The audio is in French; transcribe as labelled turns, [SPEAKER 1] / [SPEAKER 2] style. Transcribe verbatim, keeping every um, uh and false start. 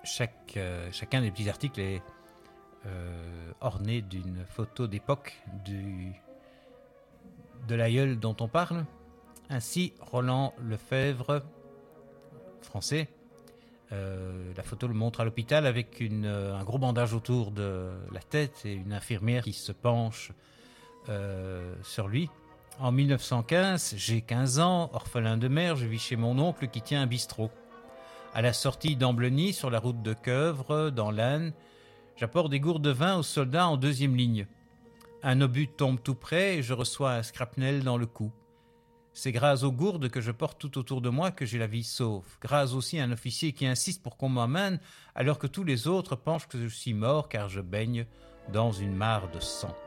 [SPEAKER 1] chaque, euh, chacun des petits articles est euh, orné d'une photo d'époque du, de l'aïeul dont on parle. Ainsi, Roland Lefebvre, français, euh, la photo le montre à l'hôpital avec une, un gros bandage autour de la tête et une infirmière qui se penche euh, sur lui. En mille neuf cent quinze, j'ai quinze ans, orphelin de mère, je vis chez mon oncle qui tient un bistrot. À la sortie d'Ambleny, sur la route de Queuvre, dans l'Aisne, j'apporte des gourdes de vin aux soldats en deuxième ligne. Un obus tombe tout près et je reçois un shrapnel dans le cou. C'est grâce aux gourdes que je porte tout autour de moi que j'ai la vie sauve. Grâce aussi à un officier qui insiste pour qu'on m'emmène alors que tous les autres pensent que je suis mort car je baigne dans une mare de sang.